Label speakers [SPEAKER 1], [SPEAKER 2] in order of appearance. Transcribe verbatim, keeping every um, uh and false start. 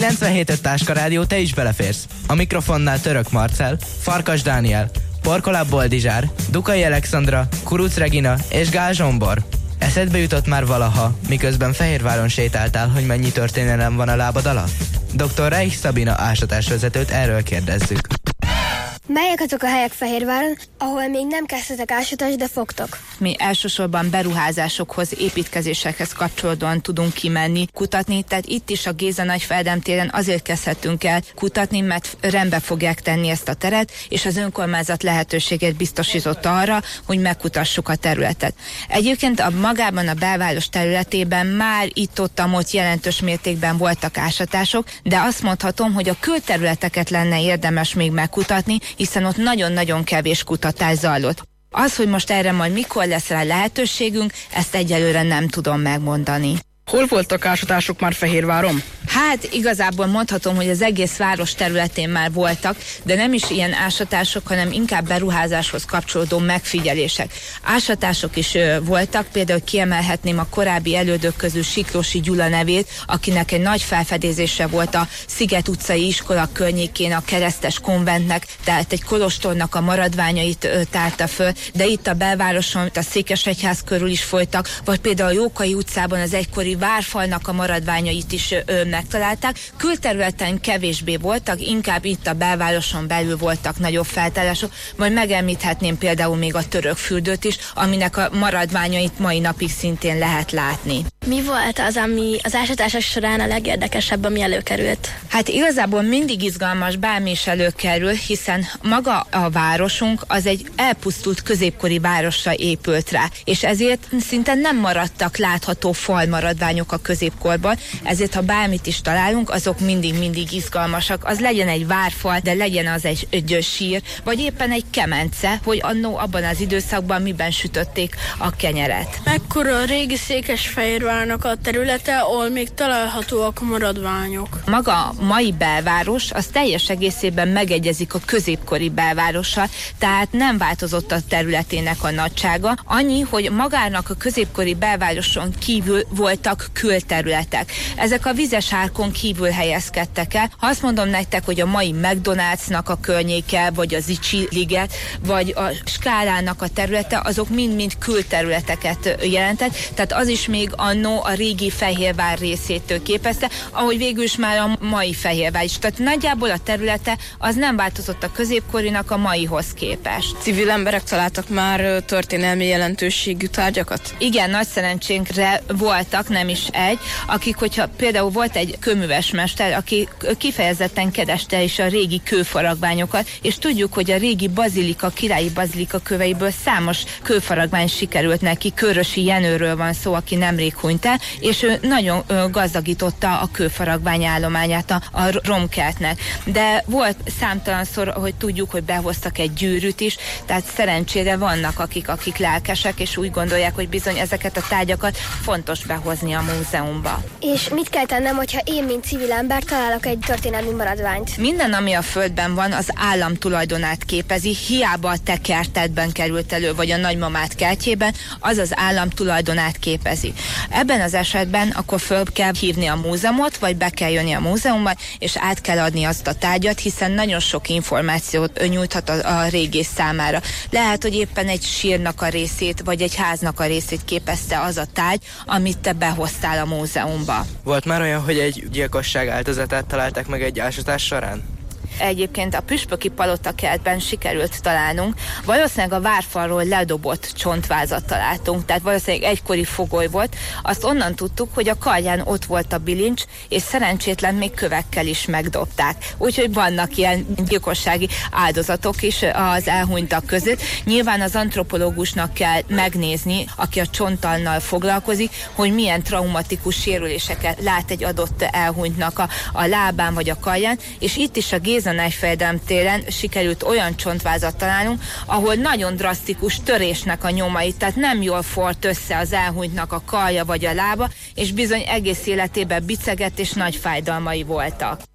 [SPEAKER 1] kilencvenhét öt Táska Rádió, te is beleférsz. A mikrofonnál Török Marcell, Farkas Dániel, Porkoláb Boldizsár, Dukai Alexandra, Kuruc Regina és Gál Zsombor. Eszedbe jutott már valaha, miközben Fehérváron sétáltál, hogy mennyi történelem van a lábad alatt? doktor Reich Szabina ásatásvezetőt erről kérdezzük.
[SPEAKER 2] Melyek azok a helyek Fehérváron, ahol még nem kezdtetek ásatást, de fogtok?
[SPEAKER 3] Mi elsősorban beruházásokhoz, építkezésekhez kapcsolódóan tudunk kimenni, kutatni, tehát itt is a Géza Nagyfejedelem téren azért kezdhetünk el kutatni, mert rendbe fogják tenni ezt a teret, és az önkormányzat lehetőséget biztosított arra, hogy megkutassuk a területet. Egyébként a magában a belváros területében már itt-ott-ott jelentős mértékben voltak ásatások, de azt mondhatom, hogy a külterületeket lenne érdemes még megkutatni, hiszen ott nagyon-nagyon kevés kutatás zajlott. Az, hogy most erre majd mikor lesz rá lehetőségünk, ezt egyelőre nem tudom megmondani.
[SPEAKER 4] Hol voltak ásatások már Fehérváron?
[SPEAKER 3] Hát igazából mondhatom, hogy az egész város területén már voltak, de nem is ilyen ásatások, hanem inkább beruházáshoz kapcsolódó megfigyelések. Ásatások is ö, voltak, például kiemelhetném a korábbi elődök közül Siklósi Gyula nevét, akinek egy nagy felfedezése volt a Sziget utcai iskola környékén a keresztes konventnek, tehát egy kolostornak a maradványait ö, tárta föl, de itt a belvároson, a Székesegyház körül is folytak, vagy például a Jókai utcában az egykori várfalnak a maradványait is ö, megtalálták. Külterületen kevésbé voltak, inkább itt a belvároson belül voltak nagyobb feltárások, majd megemlíthetném például még a Törökfürdőt is, aminek a maradványait mai napig szintén lehet látni.
[SPEAKER 2] Mi volt az, ami az ásatások során a legérdekesebb, ami előkerült?
[SPEAKER 3] Hát igazából mindig izgalmas, bármi is előkerül, hiszen maga a városunk az egy elpusztult középkori városra épült rá, és ezért szinte nem maradtak látható falmaradványok a középkorban, ezért ha bármit is találunk, azok mindig-mindig izgalmasak. Az legyen egy várfal, de legyen az egy, egy sír, vagy éppen egy kemence, hogy annó abban az időszakban miben sütötték a kenyeret.
[SPEAKER 5] Mekkora a régi Székesfehérvárnak a területe, ahol még találhatóak a maradványok?
[SPEAKER 3] Maga a mai belváros, az teljes egészében megegyezik a középkori belvárossal, tehát nem változott a területének a nagysága. Annyi, hogy magának a középkori belvároson kívül voltak külterületek. Ezek a vizes árkon kívül helyezkedtek el. Ha azt mondom nektek, hogy a mai McDonald'snak a környéke, vagy az Icsi liget, vagy a Skálának a területe, azok mind-mind külterületeket jelentett, tehát az is még annó a régi Fehérvár részétől képezte, ahogy végül is már a mai Fehérvár is. Tehát nagyjából a területe az nem változott a középkorinak a maihoz képest.
[SPEAKER 4] Civil emberek találtak már történelmi jelentőségű tárgyakat?
[SPEAKER 3] Igen, nagy szerencsénkre voltak, nem is egy, akik, hogyha például volt egy kőműves mester, aki kifejezetten kereste is a régi kőfaragványokat, és tudjuk, hogy a régi bazilika, királyi bazilika köveiből számos kőfaragvány sikerült neki. Körösi Jenőről van szó, aki nemrég hunyt el, és ő nagyon gazdagította a kőfaragvány állományát a, a romkertnek. De volt számtalanszor, hogy tudjuk, hogy behoztak egy gyűrűt is, tehát szerencsére vannak akik, akik lelkesek, és úgy gondolják, hogy bizony ezeket a tárgyakat fontos behozni a múzeumba.
[SPEAKER 2] És mit kell tennem, hogyha én, mint civil ember találok egy történelmi maradványt?
[SPEAKER 3] Minden, ami a földben van, az állam tulajdonát képezi, hiába a te kertedben került elő, vagy a nagymamát kertjében, az az állam tulajdonát képezi. Ebben az esetben akkor föl kell hívni a múzeumot, vagy be kell jönni a múzeumba, és át kell adni azt a tárgyat, hiszen nagyon sok információt nyújthat a, a régész számára. Lehet, hogy éppen egy sírnak a részét, vagy egy háznak a részét képezte az a tárgy, amit te behoztál a múzeumba.
[SPEAKER 1] Volt már olyan, hogy egy gyilkosság áldozatát találták meg egy ásatás során?
[SPEAKER 3] Egyébként a püspöki palota kertben sikerült találnunk. Valószínűleg a várfalról ledobott csontvázat találtunk, tehát valószínűleg egykori fogoly volt. Azt onnan tudtuk, hogy a karján ott volt a bilincs, és szerencsétlen még kövekkel is megdobták. Úgyhogy vannak ilyen gyilkossági áldozatok is az elhunytak között. Nyilván az antropológusnak kell megnézni, aki a csonttalnal foglalkozik, hogy milyen traumatikus sérüléseket lát egy adott elhunytnak a, a lábán vagy a karján, és itt is a Géza Nagyfejedelem téren sikerült olyan csontvázat találnunk, ahol nagyon drasztikus törésnek a nyomai, tehát nem jól forrt össze az elhunytnak a karja vagy a lába, és bizony egész életében bicegett és nagy fájdalmai voltak.